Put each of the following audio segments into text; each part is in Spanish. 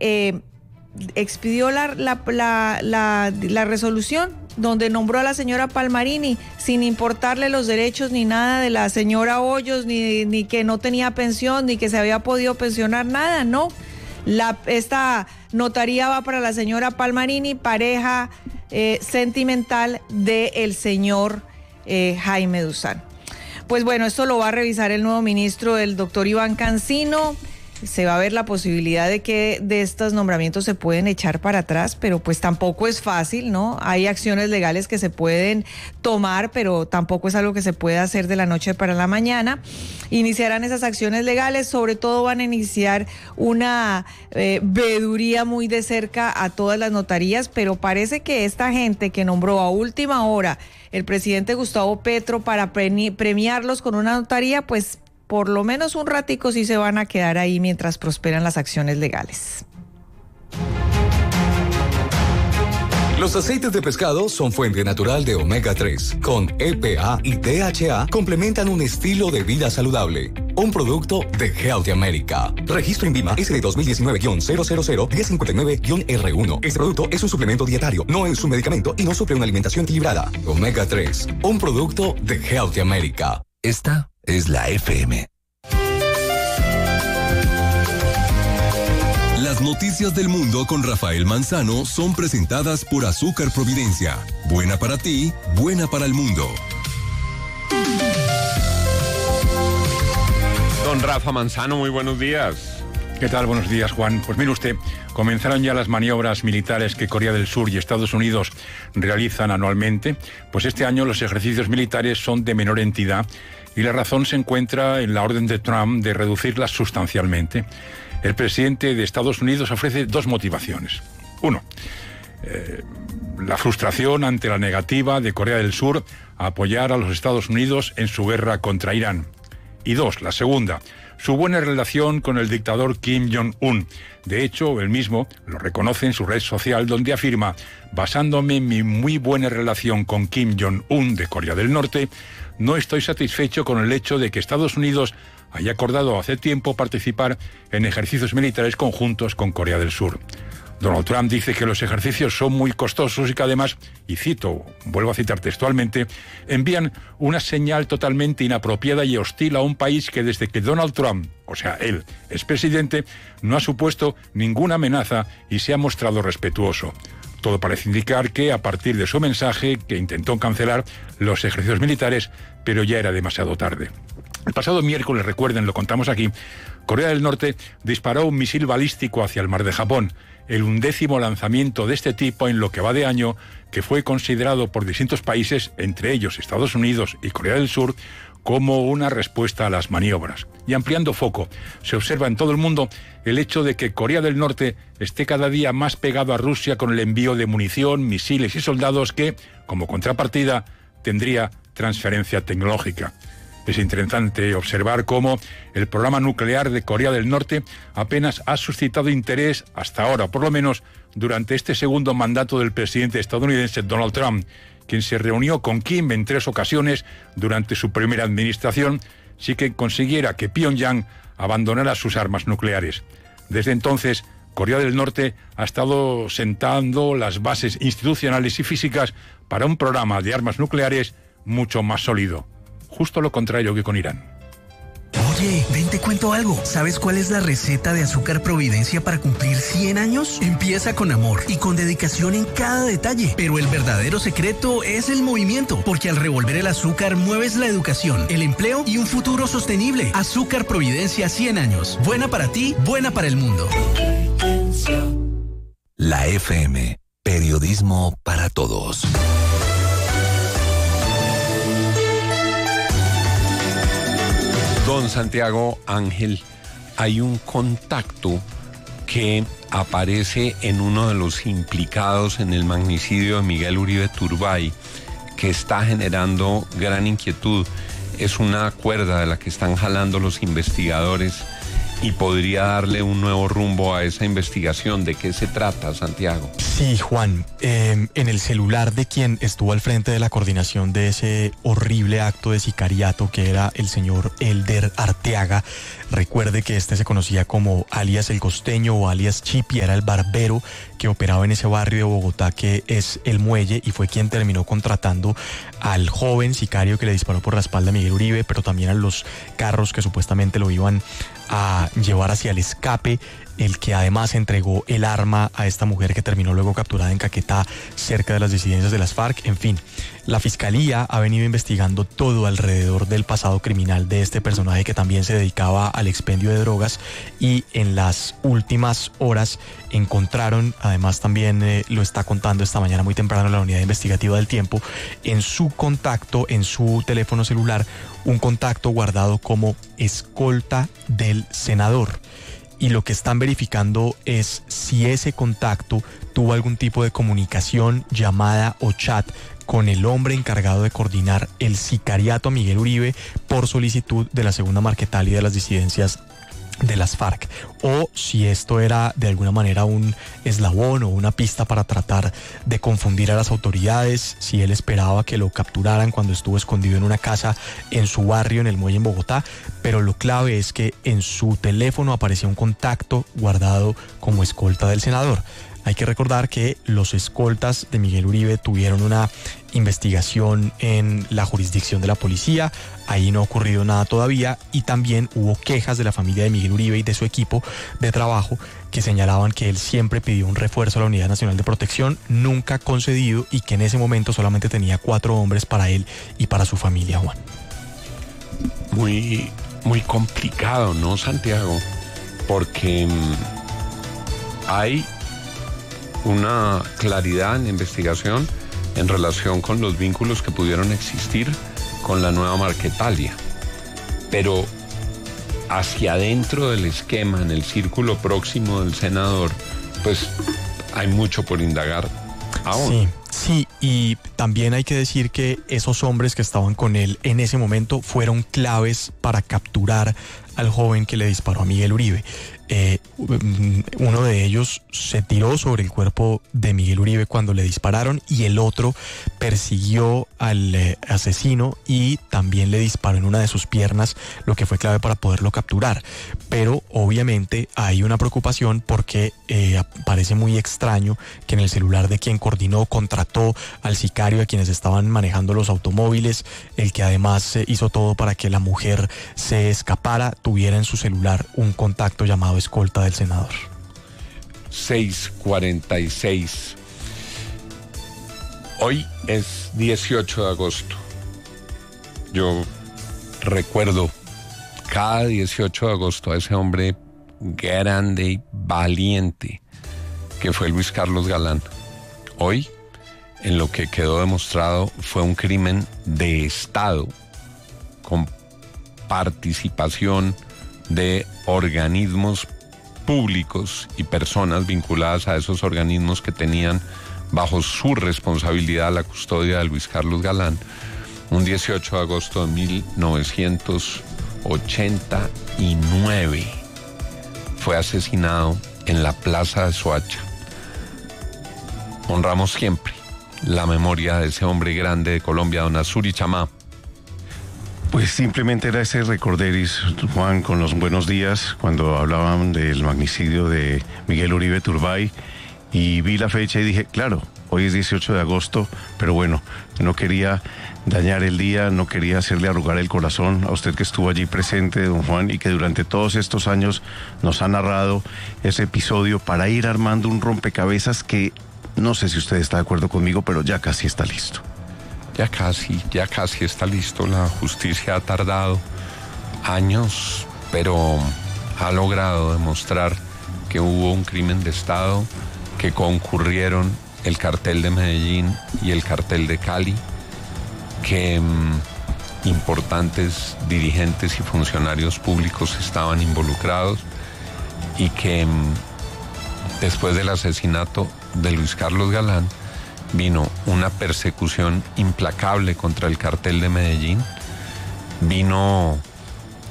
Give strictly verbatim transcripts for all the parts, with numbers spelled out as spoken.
eh, expidió la, la, la, la, la resolución donde nombró a la señora Palmarini sin importarle los derechos ni nada de la señora Hoyos, ni, ni que no tenía pensión, ni que se había podido pensionar, nada, no. La, esta notaría va para la señora Palmarini, pareja eh, sentimental del señor eh, Jaime Duzán. Pues bueno, esto lo va a revisar el nuevo ministro, el doctor Iván Cancino. Se va a ver la posibilidad de que de estos nombramientos se pueden echar para atrás, pero pues tampoco es fácil, ¿no? Hay acciones legales que se pueden tomar, pero tampoco es algo que se puede hacer de la noche para la mañana. Iniciarán esas acciones legales, sobre todo van a iniciar una eh, veeduría muy de cerca a todas las notarías, pero parece que esta gente que nombró a última hora el presidente Gustavo Petro para premi- premiarlos con una notaría, pues por lo menos un ratico sí se van a quedar ahí mientras prosperan las acciones legales. Los aceites de pescado son fuente natural de omega tres. Con E P A y D H A complementan un estilo de vida saludable. Un producto de Healthy America. Registro INVIMA S D dos mil diecinueve cero cero cero diez cincuenta y nueve R uno. Este producto es un suplemento dietario, no es un medicamento y no suple una alimentación equilibrada. omega tres, un producto de Healthy America. Esta es la F M. Las noticias del mundo con Rafael Manzano son presentadas por Azúcar Providencia. Buena para ti, buena para el mundo. Don Rafa Manzano, muy buenos días. ¿Qué tal? Buenos días, Juan. Pues mire usted, comenzaron ya las maniobras militares que Corea del Sur y Estados Unidos realizan anualmente. Pues este año los ejercicios militares son de menor entidad y la razón se encuentra en la orden de Trump de reducirlas sustancialmente. El presidente de Estados Unidos ofrece dos motivaciones. Uno, eh, la frustración ante la negativa de Corea del Sur a apoyar a los Estados Unidos en su guerra contra Irán. Y dos, la segunda, su buena relación con el dictador Kim Jong-un. De hecho, él mismo lo reconoce en su red social, donde afirma: basándome en mi muy buena relación con Kim Jong-un de Corea del Norte, no estoy satisfecho con el hecho de que Estados Unidos haya acordado hace tiempo participar en ejercicios militares conjuntos con Corea del Sur. Donald Trump dice que los ejercicios son muy costosos y que además, y cito, vuelvo a citar textualmente, envían una señal totalmente inapropiada y hostil a un país que desde que Donald Trump, o sea, él, es presidente, no ha supuesto ninguna amenaza y se ha mostrado respetuoso. Todo parece indicar que, a partir de su mensaje, que intentó cancelar los ejercicios militares, pero ya era demasiado tarde. El pasado miércoles, recuerden, lo contamos aquí, Corea del Norte disparó un misil balístico hacia el mar de Japón, el undécimo lanzamiento de este tipo en lo que va de año, que fue considerado por distintos países, entre ellos Estados Unidos y Corea del Sur, como una respuesta a las maniobras. Y ampliando foco, se observa en todo el mundo el hecho de que Corea del Norte esté cada día más pegado a Rusia con el envío de munición, misiles y soldados que, como contrapartida, tendría transferencia tecnológica. Es interesante observar cómo el programa nuclear de Corea del Norte apenas ha suscitado interés hasta ahora, por lo menos durante este segundo mandato del presidente estadounidense Donald Trump, quien se reunió con Kim en tres ocasiones durante su primera administración, sin que consiguiera que Pyongyang abandonara sus armas nucleares. Desde entonces, Corea del Norte ha estado sentando las bases institucionales y físicas para un programa de armas nucleares mucho más sólido. Justo lo contrario que con Irán. Oye, ven, te cuento algo. ¿Sabes cuál es la receta de Azúcar Providencia para cumplir cien años? Empieza con amor y con dedicación en cada detalle. Pero el verdadero secreto es el movimiento, porque al revolver el azúcar mueves la educación, el empleo y un futuro sostenible. Azúcar Providencia cien años. Buena para ti, buena para el mundo. La F M. Periodismo para todos. Don Santiago Ángel, hay un contacto que aparece en uno de los implicados en el magnicidio de Miguel Uribe Turbay, que está generando gran inquietud. Es una cuerda de la que están jalando los investigadores y podría darle un nuevo rumbo a esa investigación. ¿De qué se trata, Santiago? Sí, Juan, eh, en el celular de quien estuvo al frente de la coordinación de ese horrible acto de sicariato, que era el señor Elder Arteaga, recuerde que este se conocía como alias El Costeño o alias Chipi, era el barbero que operaba en ese barrio de Bogotá que es El Muelle, y fue quien terminó contratando al joven sicario que le disparó por la espalda a Miguel Uribe, pero también a los carros que supuestamente lo iban a llevar hacia el escape, el que además entregó el arma a esta mujer que terminó luego capturada en Caquetá, cerca de las disidencias de las FARC. En fin, la Fiscalía ha venido investigando todo alrededor del pasado criminal de este personaje que también se dedicaba al expendio de drogas, y en las últimas horas encontraron, además también eh, lo está contando esta mañana muy temprano la unidad investigativa del Tiempo, en su contacto, en su teléfono celular, un contacto guardado como escolta del senador. Y lo que están verificando es si ese contacto tuvo algún tipo de comunicación, llamada o chat con el hombre encargado de coordinar el sicariato a Miguel Uribe por solicitud de la Segunda Marquetalia de las disidencias de las FARC, o si esto era de alguna manera un eslabón o una pista para tratar de confundir a las autoridades, si él esperaba que lo capturaran cuando estuvo escondido en una casa en su barrio, en El Muelle, en Bogotá. Pero lo clave es que en su teléfono aparecía un contacto guardado como escolta del senador. Hay que recordar que los escoltas de Miguel Uribe tuvieron una investigación en la jurisdicción de la policía, ahí no ha ocurrido nada todavía, y también hubo quejas de la familia de Miguel Uribe y de su equipo de trabajo que señalaban que él siempre pidió un refuerzo a la Unidad Nacional de Protección, nunca concedido, y que en ese momento solamente tenía cuatro hombres para él y para su familia, Juan. Muy, muy complicado, ¿no, Santiago? Porque mmm, hay una claridad en la investigación en relación con los vínculos que pudieron existir con la nueva Marquetalia, pero hacia adentro del esquema, en el círculo próximo del senador, pues hay mucho por indagar aún. Sí, sí, y también hay que decir que esos hombres que estaban con él en ese momento fueron claves para capturar al joven que le disparó a Miguel Uribe. Eh, uno de ellos se tiró sobre el cuerpo de Miguel Uribe cuando le dispararon, y el otro persiguió al eh, asesino y también le disparó en una de sus piernas, lo que fue clave para poderlo capturar. Pero obviamente hay una preocupación porque eh, parece muy extraño que en el celular de quien coordinó, contrató al sicario, a quienes estaban manejando los automóviles, el que además eh, hizo todo para que la mujer se escapara, tuviera en su celular un contacto llamado escolta del senador. seis cuarenta y seis. Hoy es dieciocho de agosto. Yo recuerdo cada dieciocho de agosto a ese hombre grande y valiente que fue Luis Carlos Galán. Hoy, en lo que quedó demostrado, fue un crimen de Estado con participación de organismos públicos y personas vinculadas a esos organismos que tenían bajo su responsabilidad la custodia de Luis Carlos Galán. Un dieciocho de agosto de mil novecientos ochenta y nueve fue asesinado en la Plaza de Soacha. Honramos siempre la memoria de ese hombre grande de Colombia, don Azuri Chamá. Pues simplemente era ese recorderis, Juan, con los buenos días, cuando hablaban del magnicidio de Miguel Uribe Turbay, y vi la fecha y dije, claro, hoy es dieciocho de agosto, pero bueno, no quería dañar el día, no quería hacerle arrugar el corazón a usted que estuvo allí presente, don Juan, y que durante todos estos años nos ha narrado ese episodio para ir armando un rompecabezas que, no sé si usted está de acuerdo conmigo, pero ya casi está listo. Ya casi, ya casi está listo. La justicia ha tardado años, pero ha logrado demostrar que hubo un crimen de Estado, que concurrieron el cartel de Medellín y el cartel de Cali, que mmm, importantes dirigentes y funcionarios públicos estaban involucrados, y que mmm, después del asesinato de Luis Carlos Galán vino una persecución implacable contra el cartel de Medellín, vino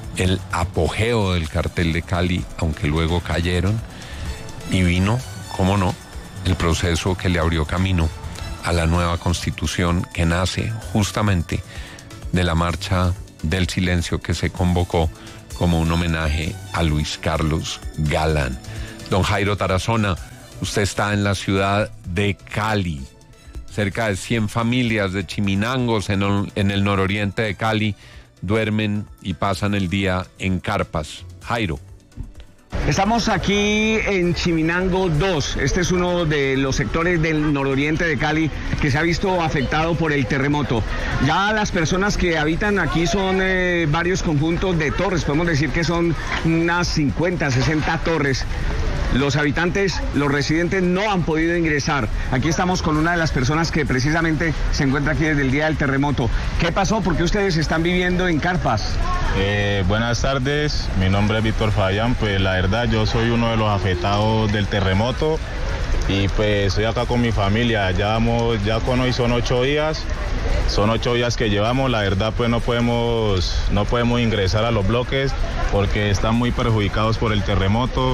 el apogeo del cartel de Cali, aunque luego cayeron, y vino, cómo no, el proceso que le abrió camino a la nueva constitución que nace justamente de la marcha del silencio que se convocó como un homenaje a Luis Carlos Galán. Don Jairo Tarazona, usted está en la ciudad de Cali. Cerca de cien familias de chiminangos en el, en el nororiente de Cali duermen y pasan el día en carpas. Jairo. Estamos aquí en Chiminango dos. Este es uno de los sectores del nororiente de Cali que se ha visto afectado por el terremoto. Ya las personas que habitan aquí son eh, varios conjuntos de torres. Podemos decir que son unas cincuenta, sesenta torres. Los habitantes, los residentes no han podido ingresar. Aquí estamos con una de las personas que precisamente se encuentra aquí desde el día del terremoto. ¿Qué pasó? ¿Por qué ustedes están viviendo en carpas? Eh, buenas tardes, mi nombre es Víctor Fayán. Pues la verdad yo soy uno de los afectados del terremoto y pues estoy acá con mi familia. Ya, vamos, ya con hoy son ocho días. Son ocho días que llevamos, la verdad pues no podemos, no podemos ingresar a los bloques porque están muy perjudicados por el terremoto.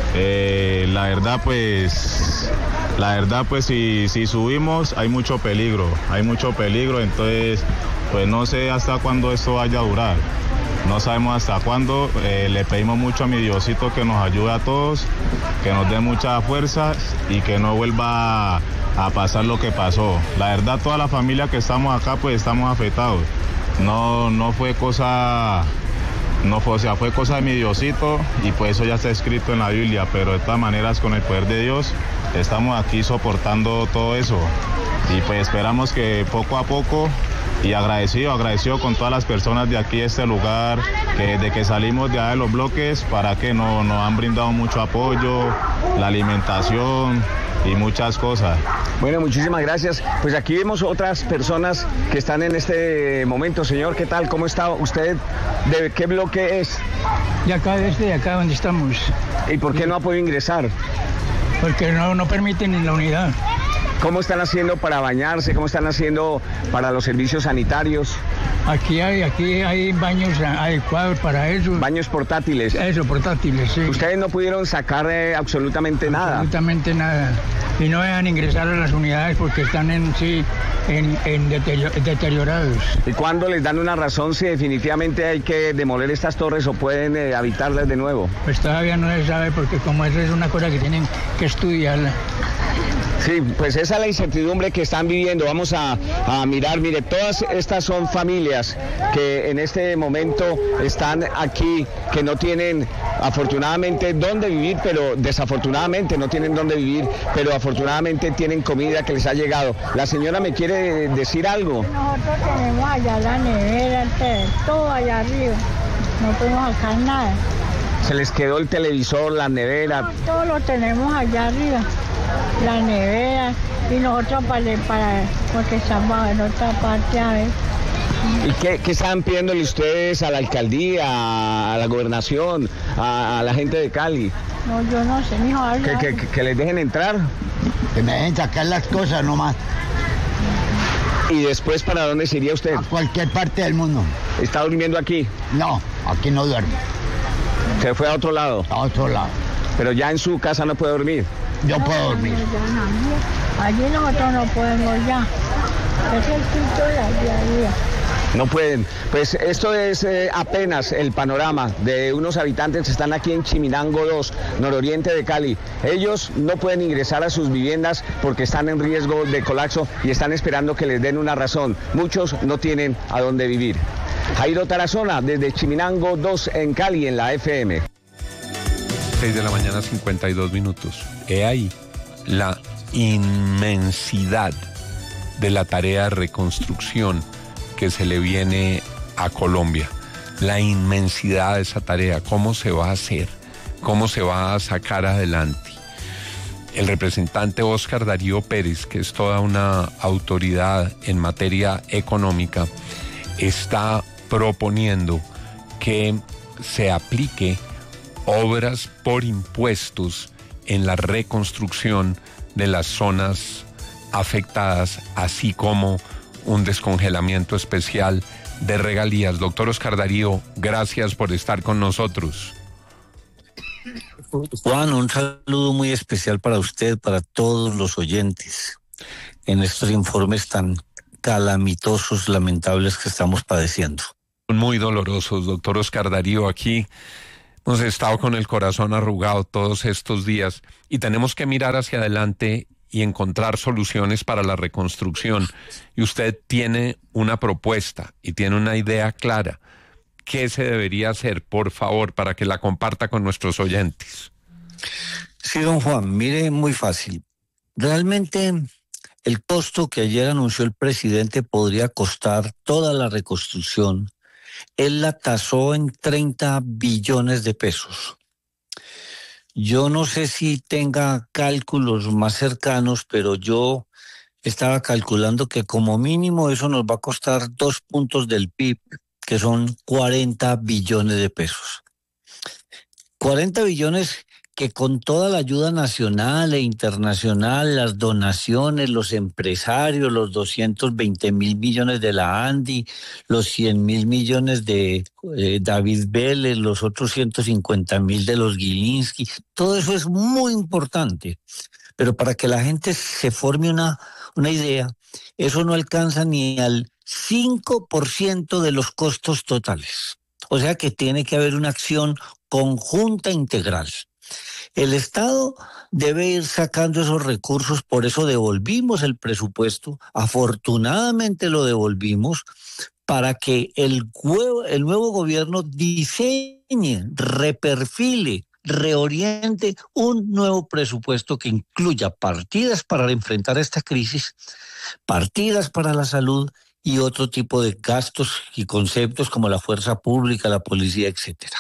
Eh, la verdad pues, la verdad pues si, si subimos hay mucho peligro, hay mucho peligro, entonces pues no sé hasta cuándo esto vaya a durar. No sabemos hasta cuándo, eh, le pedimos mucho a mi Diosito que nos ayude a todos, que nos dé mucha fuerza y que no vuelva a, a pasar lo que pasó. La verdad, toda la familia que estamos acá, pues estamos afectados. No, no fue cosa, no fue, o sea, fue cosa de mi Diosito y pues eso ya está escrito en la Biblia, pero de todas maneras con el poder de Dios estamos aquí soportando todo eso y pues esperamos que poco a poco. Y agradecido, agradecido con todas las personas de aquí, de este lugar, que desde que salimos de allá de los bloques, para que no, nos han brindado mucho apoyo, la alimentación y muchas cosas. Bueno, muchísimas gracias. Pues aquí vemos otras personas que están en este momento. Señor, ¿qué tal? ¿Cómo está usted? ¿De qué bloque es? De acá, desde acá donde estamos. ¿Y por qué no ha podido ingresar? Porque no, no permiten en la unidad. ¿Cómo están haciendo para bañarse? ¿Cómo están haciendo para los servicios sanitarios? Aquí hay, aquí hay baños adecuados para eso. ¿Baños portátiles? Eso, portátiles, sí. ¿Ustedes no pudieron sacar eh, absolutamente nada? Absolutamente nada. Y no dejan ingresar a las unidades porque están en sí en, en deteriorados. ¿Y cuándo les dan una razón si definitivamente hay que demoler estas torres o pueden eh, habitarlas de nuevo? Pues todavía no se sabe porque como eso es una cosa que tienen que estudiarla. Sí, pues esa es la incertidumbre que están viviendo. Vamos a, a mirar, mire, todas estas son familias que en este momento están aquí, que no tienen afortunadamente dónde vivir, pero desafortunadamente no tienen dónde vivir, pero afortunadamente tienen comida que les ha llegado. La señora me quiere decir algo. Nosotros tenemos allá la nevera, todo allá arriba, no podemos sacar nada. Se les quedó el televisor, la nevera. No, todo lo tenemos allá arriba. La nevera y nosotros para, para porque estamos en otra parte a ver. ¿Y qué, qué están pidiéndole ustedes a la alcaldía, a la gobernación, a, a la gente de Cali? No, yo no sé, mijo. ¿Que, que, que, que les dejen entrar? Que me dejen sacar las cosas nomás. ¿Y después para dónde se iría usted? A cualquier parte del mundo. ¿Está durmiendo aquí? No, aquí no duermo. ¿Se fue a otro lado? A otro lado. Pero ya en su casa no puede dormir. Yo no, puedo dormir. Allí nosotros no podemos ya. Es el quinto de la día. No pueden. Pues esto es eh, apenas el panorama de unos habitantes que están aquí en Chiminango dos, nororiente de Cali. Ellos no pueden ingresar a sus viviendas porque están en riesgo de colapso y están esperando que les den una razón. Muchos no tienen a dónde vivir. Jairo Tarazona, desde Chiminango dos en Cali, en la F M. seis de la mañana, cincuenta y dos minutos. He ahí la inmensidad de la tarea de reconstrucción que se le viene a Colombia. La inmensidad de esa tarea, cómo se va a hacer, cómo se va a sacar adelante. El representante Óscar Darío Pérez, que es toda una autoridad en materia económica, está proponiendo que se aplique obras por impuestos en la reconstrucción de las zonas afectadas, así como un descongelamiento especial de regalías. Doctor Oscar Darío, gracias por estar con nosotros. Juan, un saludo muy especial para usted, para todos los oyentes, en estos informes tan calamitosos, lamentables que estamos padeciendo. Muy dolorosos, doctor Oscar Darío. Aquí hemos estado con el corazón arrugado todos estos días y tenemos que mirar hacia adelante y encontrar soluciones para la reconstrucción. Y usted tiene una propuesta y tiene una idea clara. ¿Qué se debería hacer, por favor, para que la comparta con nuestros oyentes? Sí, don Juan, mire, muy fácil. Realmente el costo que ayer anunció el presidente podría costar toda la reconstrucción. Él la tasó en treinta billones de pesos. Yo no sé si tenga cálculos más cercanos, pero yo estaba calculando que como mínimo eso nos va a costar dos puntos del P I B, que son cuarenta billones de pesos. cuarenta billones que con toda la ayuda nacional e internacional, las donaciones, los empresarios, los doscientos veinte mil millones de la ANDI, los cien mil millones de eh, David Vélez, los otros ciento cincuenta mil de los Gilinski, todo eso es muy importante. Pero para que la gente se forme una, una idea, eso no alcanza ni al cinco por ciento de los costos totales. O sea que tiene que haber una acción conjunta integral. El Estado debe ir sacando esos recursos, por eso devolvimos el presupuesto, afortunadamente lo devolvimos, para que el, el nuevo gobierno diseñe, reperfile, reoriente un nuevo presupuesto que incluya partidas para enfrentar esta crisis, partidas para la salud y otro tipo de gastos y conceptos como la fuerza pública, la policía, etcétera.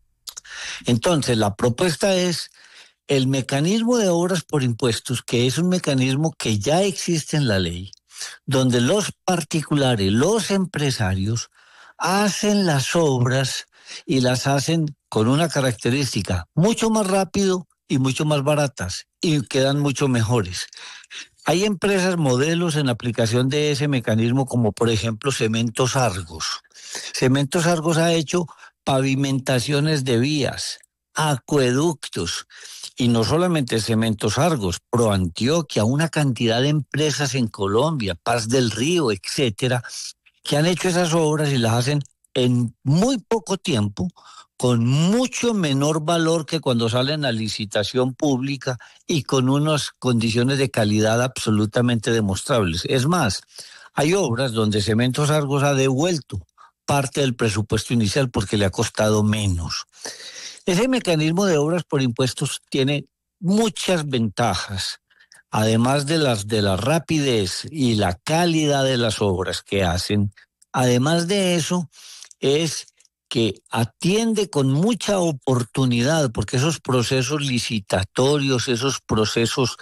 Entonces, la propuesta es el mecanismo de obras por impuestos, que es un mecanismo que ya existe en la ley, donde los particulares, los empresarios, hacen las obras y las hacen con una característica, mucho más rápido y mucho más baratas, y quedan mucho mejores. Hay empresas modelos en la aplicación de ese mecanismo, como por ejemplo Cementos Argos. Cementos Argos ha hecho pavimentaciones de vías, acueductos, y no solamente Cementos Argos, ProAntioquia, una cantidad de empresas en Colombia, Paz del Río, etcétera, que han hecho esas obras y las hacen en muy poco tiempo, con mucho menor valor que cuando salen a licitación pública y con unas condiciones de calidad absolutamente demostrables. Es más, hay obras donde Cementos Argos ha devuelto parte del presupuesto inicial porque le ha costado menos. Ese mecanismo de obras por impuestos tiene muchas ventajas, además de las de la rapidez y la calidad de las obras que hacen. Además de eso, es que atiende con mucha oportunidad, porque esos procesos licitatorios, esos procesos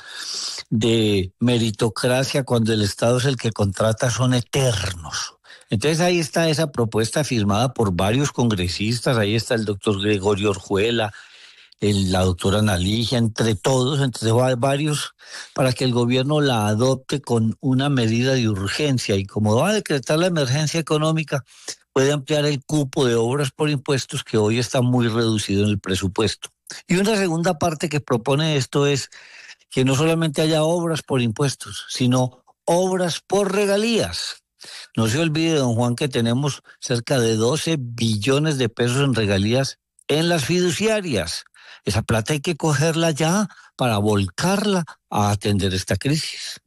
de meritocracia, cuando el Estado es el que contrata, son eternos. Entonces ahí está esa propuesta firmada por varios congresistas, ahí está el doctor Gregorio Orjuela, el, la doctora Ana Ligia, entre todos, entre varios, para que el gobierno la adopte con una medida de urgencia, y como va a decretar la emergencia económica, puede ampliar el cupo de obras por impuestos que hoy está muy reducido en el presupuesto. Y una segunda parte que propone esto es que no solamente haya obras por impuestos, sino obras por regalías. No se olvide, don Juan, que tenemos cerca de doce billones de pesos en regalías en las fiduciarias. Esa plata hay que cogerla ya para volcarla a atender esta crisis.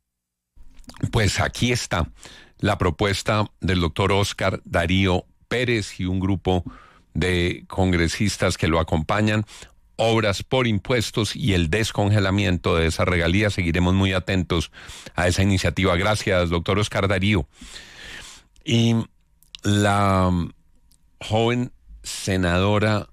Pues aquí está la propuesta del doctor Oscar Darío Pérez y un grupo de congresistas que lo acompañan. Obras por impuestos y el descongelamiento de esa regalía. Seguiremos muy atentos a esa iniciativa. Gracias, doctor Oscar Darío. Y la joven senadora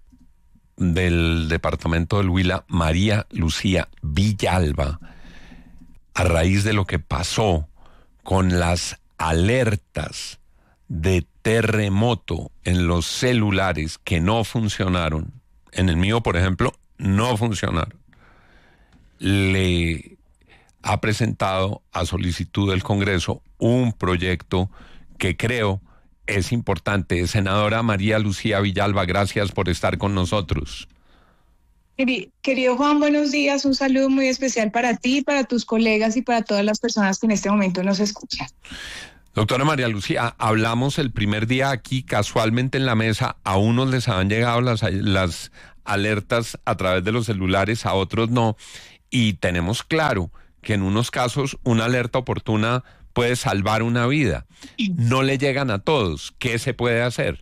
del departamento del Huila, María Lucía Villalba, a raíz de lo que pasó con las alertas de terremoto en los celulares que no funcionaron, en el mío, por ejemplo, no funcionaron, le ha presentado a solicitud del Congreso un proyecto que creo es importante. Senadora María Lucía Villalba, gracias por estar con nosotros. Querido Juan, buenos días. Un saludo muy especial para ti, para tus colegas y para todas las personas que en este momento nos escuchan. Doctora María Lucía, hablamos el primer día aquí, casualmente en la mesa, a unos les han llegado las, las alertas a través de los celulares, a otros no, y tenemos claro que en unos casos una alerta oportuna puede salvar una vida. No le llegan a todos. ¿Qué se puede hacer?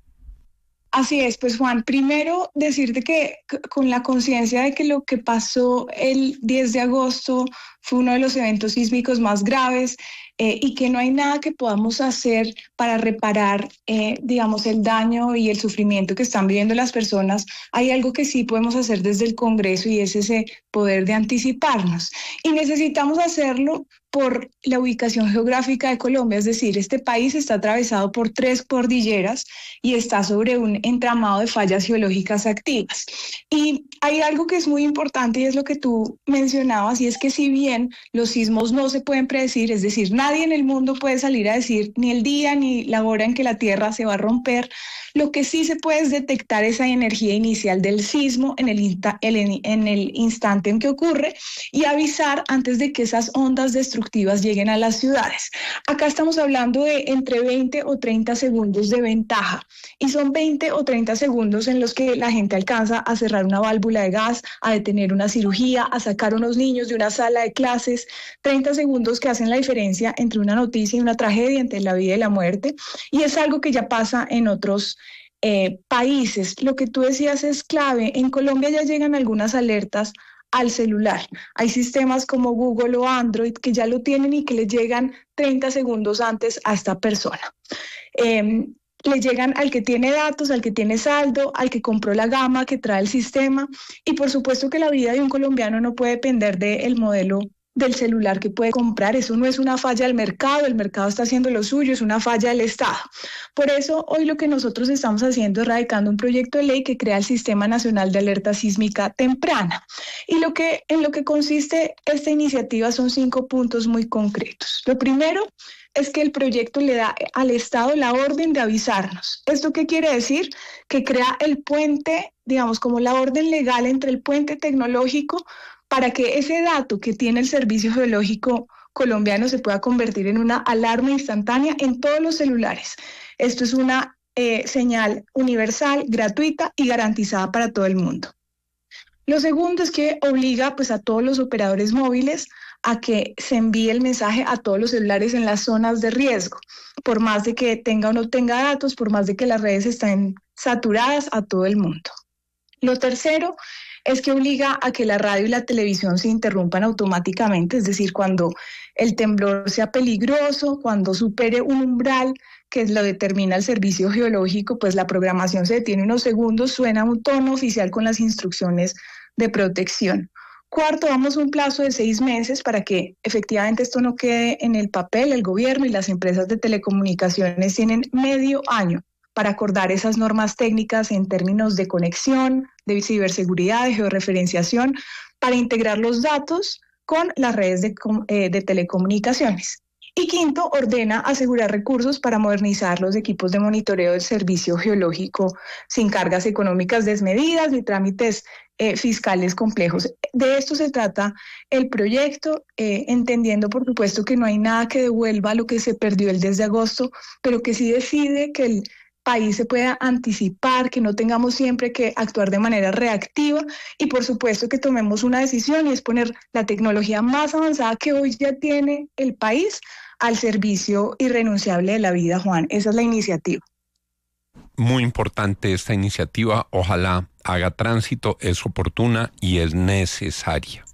Así es, pues Juan, primero decirte que c- con la conciencia de que lo que pasó el diez de agosto fue uno de los eventos sísmicos más graves eh, y que no hay nada que podamos hacer para reparar, eh, digamos, el daño y el sufrimiento que están viviendo las personas, hay algo que sí podemos hacer desde el Congreso y es ese poder de anticiparnos. Y necesitamos hacerlo por la ubicación geográfica de Colombia, es decir, este país está atravesado por tres cordilleras y está sobre un entramado de fallas geológicas activas. Y hay algo que es muy importante y es lo que tú mencionabas, y es que si bien los sismos no se pueden predecir, es decir, nadie en el mundo puede salir a decir ni el día ni la hora en que la Tierra se va a romper, lo que sí se puede es detectar esa energía inicial del sismo en el, insta- el- en el instante en que ocurre y avisar antes de que esas ondas destructivas lleguen a las ciudades. Acá estamos hablando de entre veinte o treinta segundos de ventaja y son veinte o treinta segundos en los que la gente alcanza a cerrar una válvula de gas, a detener una cirugía, a sacar unos niños de una sala de clases, treinta segundos que hacen la diferencia entre una noticia y una tragedia, entre la vida y la muerte, y es algo que ya pasa en otros eh, países. Lo que tú decías es clave. En Colombia ya llegan algunas alertas al celular. Hay sistemas como Google o Android que ya lo tienen y que le llegan treinta segundos antes a esta persona. Eh, le llegan al que tiene datos, al que tiene saldo, al que compró la gama que trae el sistema, y por supuesto que la vida de un colombiano no puede depender del modelo del celular que puede comprar. Eso no es una falla del mercado, el mercado está haciendo lo suyo, es una falla del Estado. Por eso hoy lo que nosotros estamos haciendo es radicando un proyecto de ley que crea el Sistema Nacional de Alerta Sísmica Temprana. Y lo que, en lo que consiste esta iniciativa son cinco puntos muy concretos. Lo primero es que el proyecto le da al Estado la orden de avisarnos. ¿Esto qué quiere decir? Que crea el puente, digamos, como la orden legal entre el puente tecnológico para que ese dato que tiene el Servicio Geológico colombiano se pueda convertir en una alarma instantánea en todos los celulares. Esto es una eh, señal universal, gratuita y garantizada para todo el mundo. Lo segundo es que obliga pues, a todos los operadores móviles a que se envíe el mensaje a todos los celulares en las zonas de riesgo, por más de que tenga o no tenga datos, por más de que las redes estén saturadas, a todo el mundo. Lo tercero es que obliga a que la radio y la televisión se interrumpan automáticamente, es decir, cuando el temblor sea peligroso, cuando supere un umbral que lo determina el Servicio Geológico, pues la programación se detiene unos segundos, suena un tono oficial con las instrucciones de protección. Cuarto, damos un plazo de seis meses para que efectivamente esto no quede en el papel. El gobierno y las empresas de telecomunicaciones tienen medio año para acordar esas normas técnicas en términos de conexión, de ciberseguridad, de georreferenciación, para integrar los datos con las redes de, eh, de telecomunicaciones. Y quinto, ordena asegurar recursos para modernizar los equipos de monitoreo del Servicio Geológico sin cargas económicas desmedidas ni trámites eh, fiscales complejos. De esto se trata el proyecto, eh, entendiendo por supuesto que no hay nada que devuelva lo que se perdió el diez de agosto, pero que sí decide que el país se pueda anticipar, que no tengamos siempre que actuar de manera reactiva y por supuesto que tomemos una decisión y es poner la tecnología más avanzada que hoy ya tiene el país al servicio irrenunciable de la vida, Juan. Esa es la iniciativa. Muy importante esta iniciativa, ojalá haga tránsito, es oportuna y es necesaria.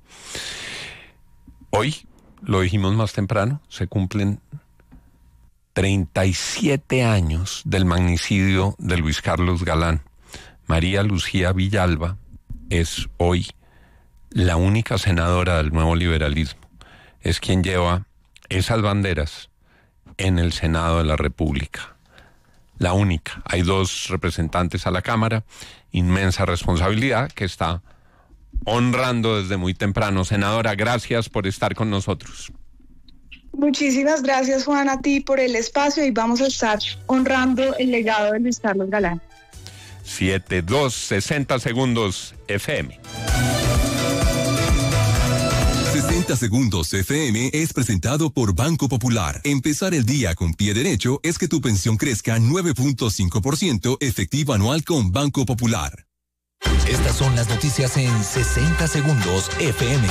Hoy, lo dijimos más temprano, se cumplen treinta y siete años del magnicidio de Luis Carlos Galán. María Lucía Villalba es hoy la única senadora del nuevo liberalismo. Es quien lleva esas banderas en el Senado de la República. La única. Hay dos representantes a la Cámara, inmensa responsabilidad que está honrando desde muy temprano. Senadora, gracias por estar con nosotros. Muchísimas gracias, Juan, a ti por el espacio y vamos a estar honrando el legado de Luis Carlos Galán. siete dos, sesenta segundos F M. sesenta segundos F M es presentado por Banco Popular. Empezar el día con pie derecho es que tu pensión crezca nueve punto cinco por ciento efectivo anual con Banco Popular. Estas son las noticias en sesenta segundos F M.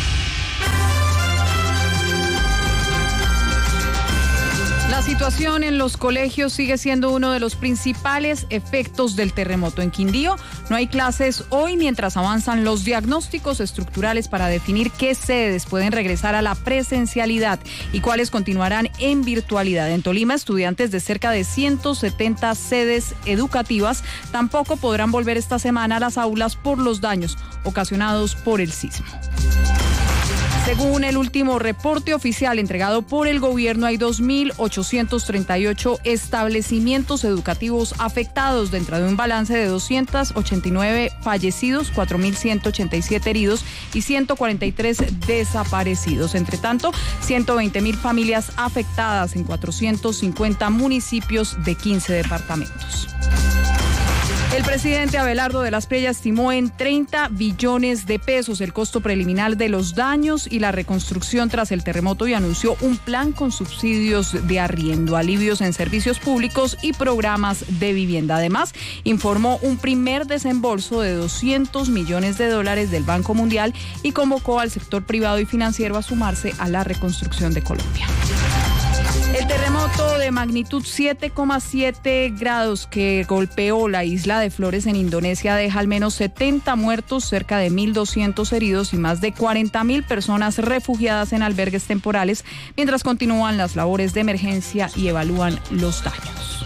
La situación en los colegios sigue siendo uno de los principales efectos del terremoto. En Quindío no hay clases hoy mientras avanzan los diagnósticos estructurales para definir qué sedes pueden regresar a la presencialidad y cuáles continuarán en virtualidad. En Tolima, estudiantes de cerca de ciento setenta sedes educativas tampoco podrán volver esta semana a las aulas por los daños ocasionados por el sismo. Según el último reporte oficial entregado por el gobierno, hay dos mil ochocientos treinta y ocho establecimientos educativos afectados dentro de un balance de doscientos ochenta y nueve fallecidos, cuatro mil ciento ochenta y siete heridos y ciento cuarenta y tres desaparecidos. Entre tanto, ciento veinte mil familias afectadas en cuatrocientos cincuenta municipios de quince departamentos. El presidente Abelardo de la Espriella estimó en treinta billones de pesos el costo preliminar de los daños y la reconstrucción tras el terremoto y anunció un plan con subsidios de arriendo, alivios en servicios públicos y programas de vivienda. Además, informó un primer desembolso de doscientos millones de dólares del Banco Mundial y convocó al sector privado y financiero a sumarse a la reconstrucción de Colombia. El terremoto de magnitud siete coma siete grados que golpeó la isla de Flores en Indonesia deja al menos setenta muertos, cerca de mil doscientos heridos y más de cuarenta mil personas refugiadas en albergues temporales, mientras continúan las labores de emergencia y evalúan los daños.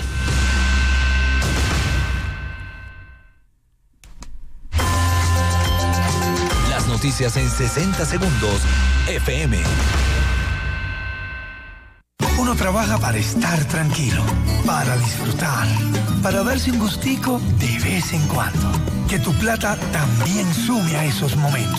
Las noticias en sesenta segundos F M. Uno trabaja para estar tranquilo, para disfrutar, para darse un gustico de vez en cuando. Que tu plata también sume a esos momentos.